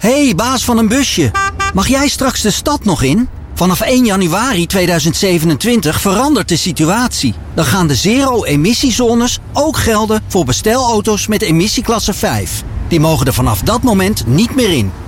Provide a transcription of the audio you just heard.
Hey, baas van een busje. Mag jij straks de stad nog in? Vanaf 1 januari 2027 verandert de situatie. Dan gaan de zero-emissiezones ook gelden voor bestelauto's met emissieklasse 5. Die mogen er vanaf dat moment niet meer in.